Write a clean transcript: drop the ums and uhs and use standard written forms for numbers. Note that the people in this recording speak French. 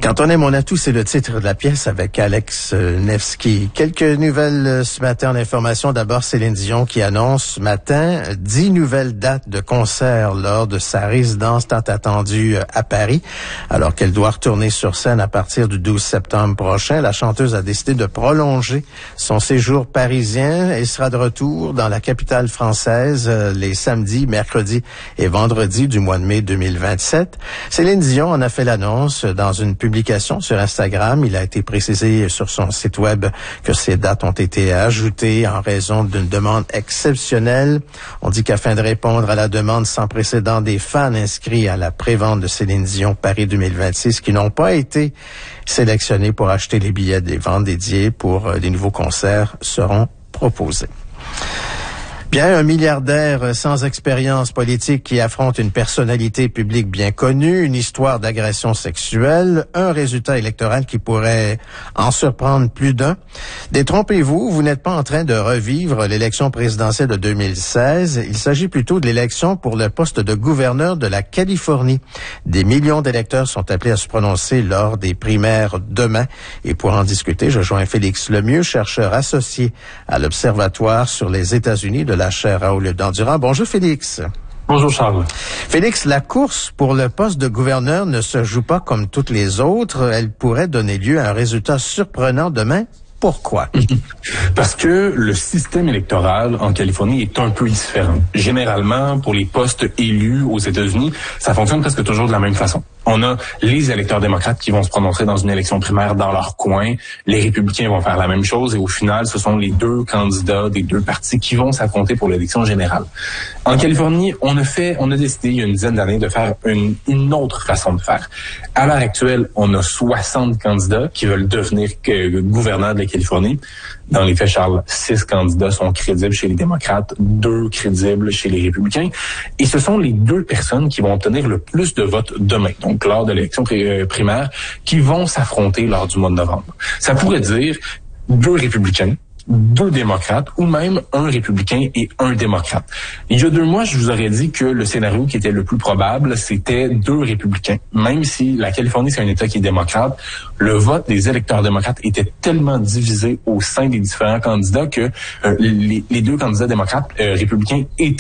Quand on est mon atout, c'est le titre de la pièce avec Alex Nevsky. Quelques nouvelles ce matin en information. D'abord, Céline Dion qui annonce ce matin 10 nouvelles dates de concerts lors de sa résidence tant attendue à Paris. Alors qu'elle doit retourner sur scène à partir du 12 septembre prochain, la chanteuse a décidé de prolonger son séjour parisien. Elle sera de retour dans la capitale française les samedis, mercredis et vendredis du mois de mai 2027. Céline Dion en a fait l'annonce dans une publication sur Instagram. Il a été précisé sur son site web que ces dates ont été ajoutées en raison d'une demande exceptionnelle. On dit qu'afin de répondre à la demande sans précédent des fans inscrits à la prévente de Céline Dion Paris 2026 qui n'ont pas été sélectionnés pour acheter les billets des ventes dédiées pour des nouveaux concerts seront proposés. Bien, un milliardaire sans expérience politique qui affronte une personnalité publique bien connue, une histoire d'agression sexuelle, un résultat électoral qui pourrait en surprendre plus d'un. Détrompez-vous, vous n'êtes pas en train de revivre l'élection présidentielle de 2016. Il s'agit plutôt de l'élection pour le poste de gouverneur de la Californie. Des millions d'électeurs sont appelés à se prononcer lors des primaires demain. Et pour en discuter, je joins Félix Lemieux, chercheur associé à l'Observatoire sur les États-Unis de la chaire Raoul Dandurand. Bonjour Félix. Bonjour Charles. Félix, la course pour le poste de gouverneur ne se joue pas comme toutes les autres. Elle pourrait donner lieu à un résultat surprenant demain. Pourquoi? Parce que le système électoral en Californie est un peu différent. Généralement, pour les postes élus aux États-Unis, ça fonctionne presque toujours de la même façon. On a les électeurs démocrates qui vont se prononcer dans une élection primaire dans leur coin. Les républicains vont faire la même chose et au final, ce sont les deux candidats des deux partis qui vont s'affronter pour l'élection générale. En Californie, on a décidé il y a une dizaine d'années de faire une autre façon de faire. À l'heure actuelle, on a 60 candidats qui veulent devenir gouverneurs de la Californie. Dans les faits, Charles, 6 candidats sont crédibles chez les démocrates, 2 crédibles chez les républicains. Et ce sont les 2 personnes qui vont obtenir le plus de votes demain, donc lors de l'élection primaire, qui vont s'affronter lors du mois de novembre. Ça pourrait dire 2 républicains, 2 démocrates ou même un républicain et un démocrate. Il y a 2 mois, je vous aurais dit que le scénario qui était le plus probable, c'était 2 républicains. Même si la Californie, c'est un État qui est démocrate, le vote des électeurs démocrates était tellement divisé au sein des différents candidats que les 2 candidats démocrates républicains étaient